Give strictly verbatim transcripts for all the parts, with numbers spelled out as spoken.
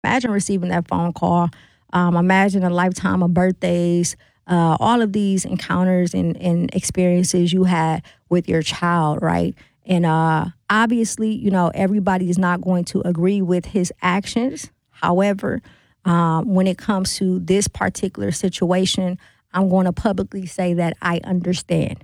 Imagine receiving that phone call. Um, imagine a lifetime of birthdays, uh, all of these encounters and, and experiences you had with your child, right? And uh, obviously, you know, everybody is not going to agree with his actions. However, um, when it comes to this particular situation, I'm going to publicly say that I understand.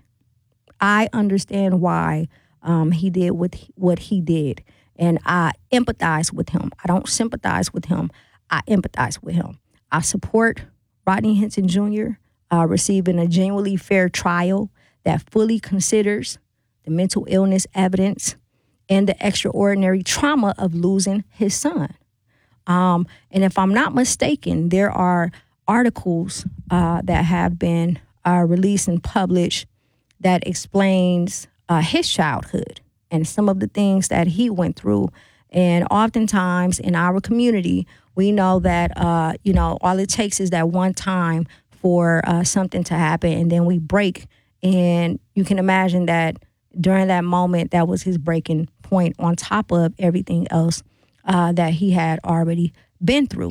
I understand why um, he did what he, what he did, and I empathize with him. I don't sympathize with him. I empathize with him. I support Rodney Hinton Junior Uh, receiving a genuinely fair trial that fully considers the mental illness evidence and the extraordinary trauma of losing his son. Um, and if I'm not mistaken, there are articles uh, that have been uh, released and published that explains uh, his childhood and some of the things that he went through. And oftentimes in our community, we know that, uh, you know, all it takes is that one time for uh, something to happen, and then we break. And you can imagine that during that moment, that was his breaking point on top of everything else uh, that he had already been through.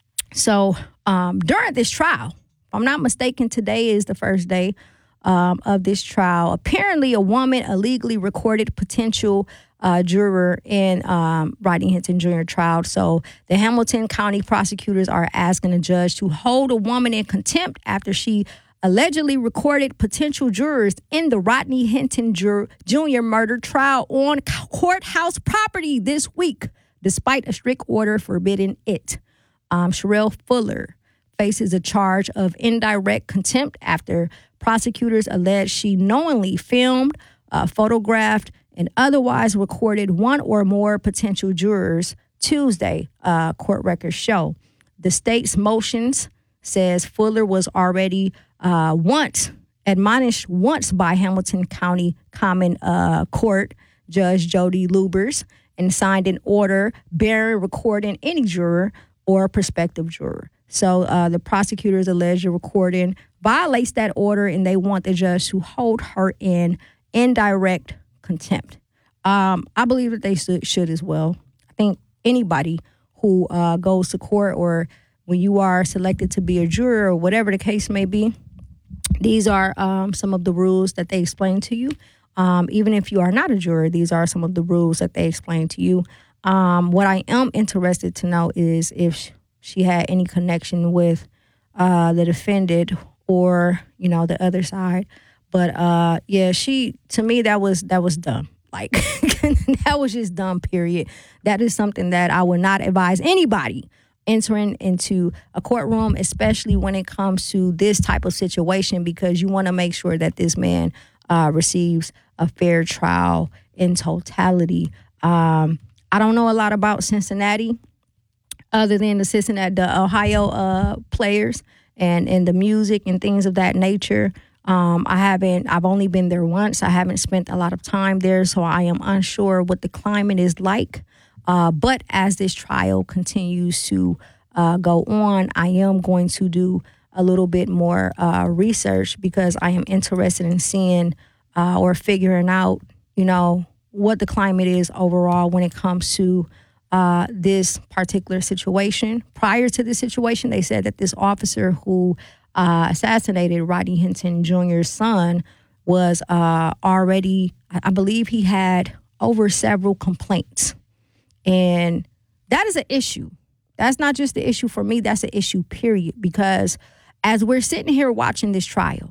So um, during this trial, if I'm not mistaken, today is the first day um, of this trial. Apparently, a woman illegally recorded potential uh, juror in um, Rodney Hinton Junior trial. So the Hamilton County prosecutors are asking the judge to hold a woman in contempt after she allegedly recorded potential jurors in the Rodney Hinton Junior murder trial on courthouse property this week, despite a strict order forbidding it. Um, Sherelle Fuller faces a charge of indirect contempt after prosecutors allege she knowingly filmed, uh, photographed, and otherwise recorded one or more potential jurors Tuesday, uh, court records show. The state's motions says Fuller was already uh, once admonished once by Hamilton County Common uh, Court Judge Jody Lubers and signed an order barring recording any juror or prospective juror. So uh, the prosecutors allege the recording violates that order, and they want the judge to hold her in indirect contempt. Um, I believe that they should, should as well. I think anybody who uh, goes to court, or when you are selected to be a juror or whatever the case may be, these are um, some of the rules that they explain to you. Um, even if you are not a juror, these are some of the rules that they explain to you. Um, what I am interested to know is if she had any connection with uh, the defendant or, you know, the other side. But uh, yeah, she, to me, that was that was dumb. Like, that was just dumb, period. That is something that I would not advise anybody entering into a courtroom, especially when it comes to this type of situation, because you want to make sure that this man uh, receives a fair trial in totality. Um, I don't know a lot about Cincinnati other than the Cincinnati, the Ohio uh, players and, and the music and things of that nature. Um, I haven't, I've only been there once. I haven't spent a lot of time there, so I am unsure what the climate is like. Uh, but as this trial continues to uh, go on, I am going to do a little bit more uh, research because I am interested in seeing uh, or figuring out, you know, what the climate is overall when it comes to uh, this particular situation. Prior to this situation, they said that this officer who uh, assassinated Rodney Hinton Junior's son was uh, already, I believe he had over several complaints. And that is an issue. That's not just the issue for me. That's an issue, period. Because as we're sitting here watching this trial,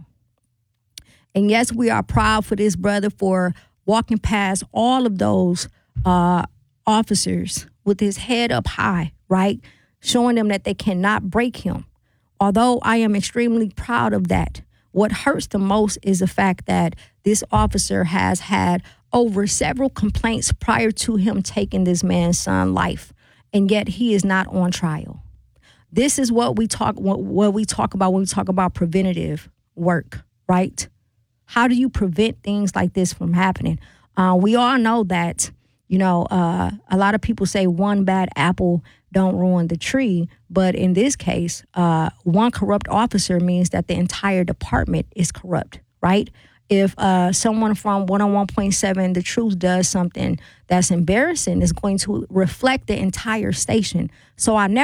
and yes, we are proud for this brother for walking past all of those uh, officers with his head up high, right? Showing them that they cannot break him. Although I am extremely proud of that, what hurts the most is the fact that this officer has had over several complaints prior to him taking this man's son's life, and yet he is not on trial. This is what we talk what, what we talk about when we talk about preventative work, right? How do you prevent things like this from happening? Uh, we all know that, you know, uh, a lot of people say one bad apple don't ruin the tree, but in this case, uh, one corrupt officer means that the entire department is corrupt, right? If uh, someone from one oh one point seven The Truth does something that's embarrassing, it's going to reflect the entire station. So I never